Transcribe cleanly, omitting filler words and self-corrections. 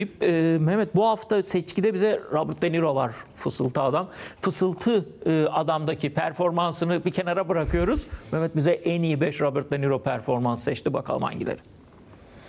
Mehmet, bu hafta seçkide bize Robert De Niro var, Fısıltı Adam. Fısıltı Adam'daki performansını bir kenara bırakıyoruz. Mehmet bize en iyi 5 Robert De Niro performans seçti. Bakalım hangileri?